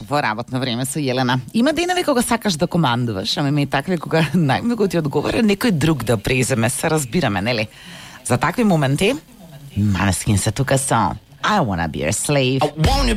во работно време со Јелена. Има денови кога сакаш да командуваш, ама има и такви кога најмногу ти одговара некој друг да преземе, се разбираме, нели? За такви моменти, Måneskin се тука со I wanna be your slave.